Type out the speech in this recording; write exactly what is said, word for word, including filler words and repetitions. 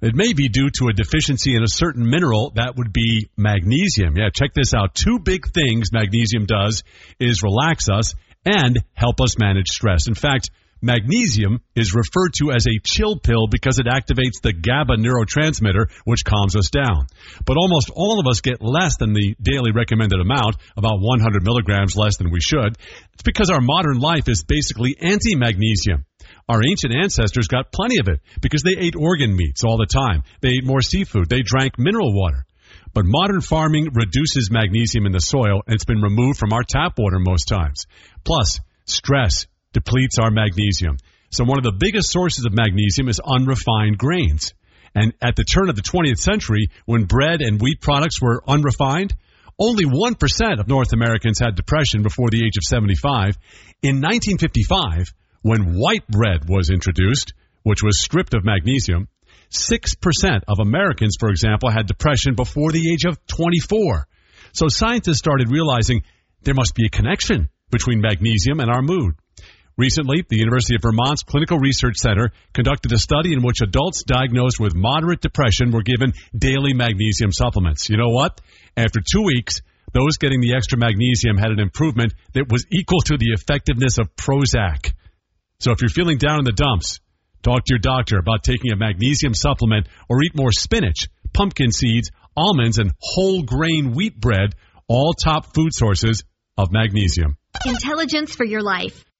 It may be due to a deficiency in a certain mineral. That would be magnesium. Yeah, check this out. Two big things magnesium does is relax us and help us manage stress. In fact, magnesium is referred to as a chill pill because it activates the GABA neurotransmitter, which calms us down. But almost all of us get less than the daily recommended amount, about one hundred milligrams less than we should. It's because our modern life is basically anti-magnesium. Our ancient ancestors got plenty of it because they ate organ meats all the time. They ate more seafood. They drank mineral water. But modern farming reduces magnesium in the soil, and it's been removed from our tap water most times. Plus, stress depletes our magnesium. So one of the biggest sources of magnesium is unrefined grains. And at the turn of the twentieth century, when bread and wheat products were unrefined, only one percent of North Americans had depression before the age of seventy-five. In nineteen fifty-five, when white bread was introduced, which was stripped of magnesium, six percent of Americans, for example, had depression before the age of twenty-four. So scientists started realizing there must be a connection between magnesium and our mood. Recently, the University of Vermont's Clinical Research Center conducted a study in which adults diagnosed with moderate depression were given daily magnesium supplements. You know what? After two weeks, those getting the extra magnesium had an improvement that was equal to the effectiveness of Prozac. So if you're feeling down in the dumps, talk to your doctor about taking a magnesium supplement or eat more spinach, pumpkin seeds, almonds, and whole grain wheat bread, all top food sources of magnesium. Intelligence for your life.